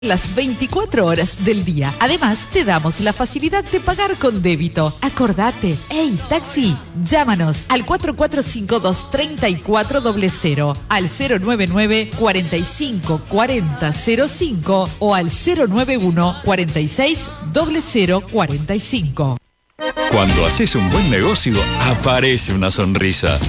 las 24 horas del día. Además, te damos la facilidad de pagar con débito. Acordate. ¡Hey, taxi! Llámanos al 4452-3400, al 099-454005 o al 091-460045. Cuando haces un buen negocio, aparece una sonrisa.